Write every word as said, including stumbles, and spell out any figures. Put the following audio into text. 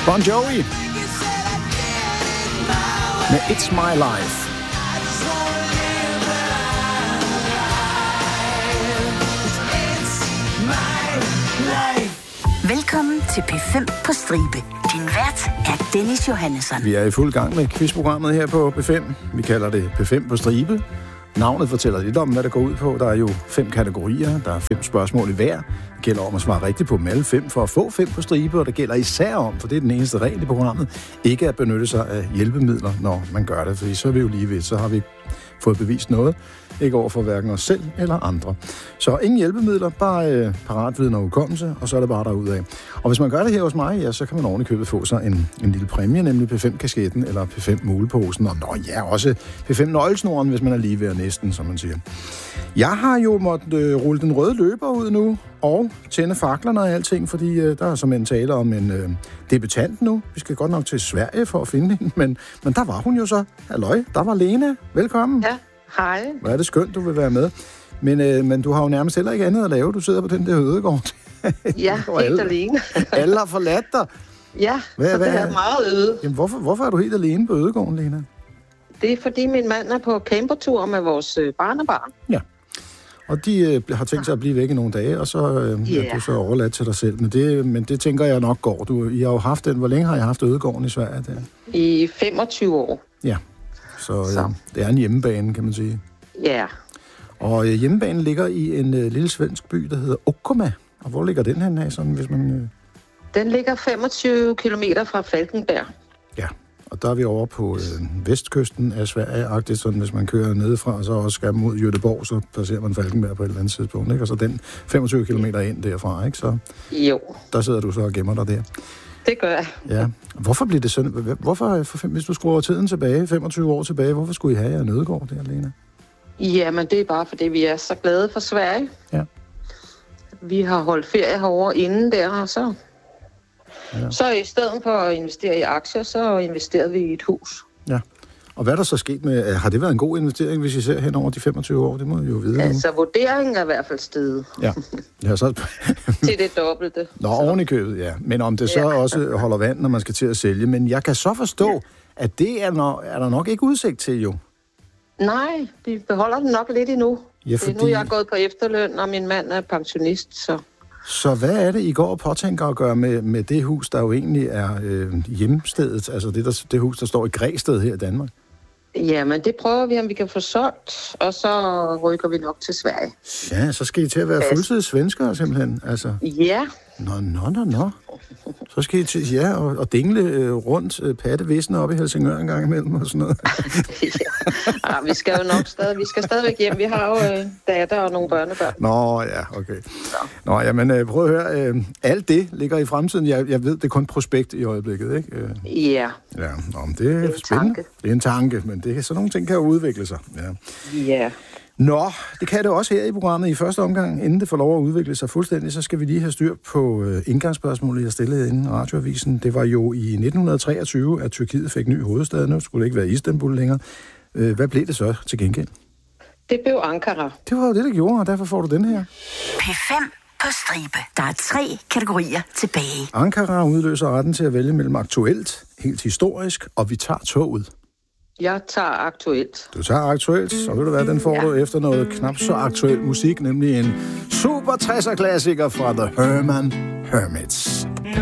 Bon Jovi med It's My Life. Velkommen til P fem på stribe. Din vært er Dennis Johannesson. Vi er i fuld gang med quizprogrammet her på P fem. Vi kalder det P fem på stribe. Navnet fortæller lidt om, hvad det går ud på. Der er jo fem kategorier. Der er fem spørgsmål i hver. Det gælder om at svare rigtigt på dem alle fem for at få fem på stribe. Og det gælder især om, for det er den eneste regel i programmet, ikke at benytte sig af hjælpemidler, når man gør det. Fordi så er vi jo lige ved, så har vi fået bevist noget. Ikke over for hverken os selv eller andre. Så ingen hjælpemidler, bare øh, paratviden og hukommelse, og så er det bare derudad. Og hvis man gør det her hos mig, ja, så kan man ordentligt købet få sig en, en lille præmie, nemlig P fem-kasketten eller P fem-muleposen. Og nå ja, også P fem-nøglesnoren, hvis man er lige ved næsten, som man siger. Jeg har jo måttet øh, rulle den røde løber ud nu, og tænde faklerne og alting, fordi øh, der er som en tale om en øh, debutant nu. Vi skal godt nok til Sverige for at finde hende, men, men der var hun jo så. Halløj, der var Lena. Velkommen. Ja. Hej. Hvor er det skønt, du vil være med. Men, øh, men du har jo nærmest heller ikke andet at lave. Du sidder på den der ødegård. Ja, helt alle, alene. Alle har forladt dig. Ja, hvad, så hvad, det er meget øde. Jamen, hvorfor, hvorfor er du helt alene på ødegården, Lena? Det er, fordi min mand er på campertur med vores øh, barnebarn. Ja, og de øh, har tænkt sig at blive væk i nogle dage, og så øh, yeah. er du så overladt til dig selv. Men det, men det tænker jeg nok går. Du, I har jo haft den. Hvor længe har I haft ødegården i Sverige? Der? I femogtyve år. Ja. Så, så. Øh, det er en hjemmebane, kan man sige. Ja. Yeah. Og øh, hjemmebanen ligger i en øh, lille svensk by, der hedder Okkoma. Og hvor ligger den her af, sådan, hvis man... Øh... Den ligger femogtyve kilometer fra Falkenberg. Ja, og der er vi over på øh, vestkysten af Sverige-agtigt, sådan hvis man kører nedefra, og så også skal mod Göteborg, så passerer man Falkenberg på et eller andet tidspunkt, ikke? Og så den femogtyve kilometer ind derfra, ikke? Så jo. Der sidder du så og gemmer dig der. Det gør jeg. Ja. Hvorfor bliver det sådan? Hvorfor, for, hvis du skruer tiden tilbage, femogtyve år tilbage, hvorfor skulle I have jer nødegård der, Lena? Jamen, det er bare, fordi vi er så glade for Sverige. Ja. Vi har holdt ferie herovre inden der, og så... Ja. Så i stedet for at investere i aktier, så investerede vi i et hus. Ja. Og hvad er der så sket med... Har det været en god investering, hvis I ser hen over de femogtyve år? Det må vi jo vide. Altså, nu. Vurderingen er i hvert fald steget. Ja. Ja så... til det dobbelte. Nå, oven i købet, ja. Men om det så ja. også holder vand, når man skal til at sælge. Men jeg kan så forstå, ja. at det er, no... er der nok ikke udsigt til, jo. Nej, vi beholder den nok lidt endnu. Ja, fordi... Nu er jeg gået på efterløn, og min mand er pensionist, så... Så hvad er det, I går og påtænker at gøre med, med det hus, der jo egentlig er øh, hjemstedet? Altså det, der, det hus, der står i Græsted her i Danmark? Jamen, det prøver vi, om vi kan få solgt, og så rykker vi nok til Sverige. Ja, så skal I til at være fuldtids svenskere simpelthen, altså? Ja. Nå, nå, nå, nå. Så skal I til, ja, og, og dingle øh, rundt øh, pattevæsener op i Helsingør en gang imellem og sådan noget. ja. ja, vi skal jo nok stadig, vi skal stadigvæk hjem. Vi har jo øh, datter og nogle børnebørn. Nå, ja, okay. Nå, jamen, øh, prøv at høre. Øh, alt det ligger i fremtiden. Jeg, jeg ved, det er kun prospekt i øjeblikket, ikke? Øh, ja. Ja, nå, men det er, det er spændende. Tanke. Det er en tanke, men det, sådan nogle ting kan jo udvikle sig. Ja. Ja. Nå, det kan det også her i programmet i første omgang. Inden det får lov at udvikle sig fuldstændig, så skal vi lige have styr på øh, indgangsspørgsmålet, jeg stillede inden radioavisen. Det var jo i nitten treogtyve, at Tyrkiet fik ny hovedstad. Nu skulle det ikke være Istanbul længere. Øh, hvad blev det så til gengæld? Det blev Ankara. Det var jo det, der gjorde, og derfor får du den her. P fem på stribe. Der er tre kategorier tilbage. Ankara udløser retten til at vælge mellem aktuelt, helt historisk, og vi tager toget. Jeg tager aktuelt. Du tager aktuelt, så ved du hvad, den får ja. du efter noget knap så aktuel musik, nemlig en super tresser klassiker fra The Herman Hermits.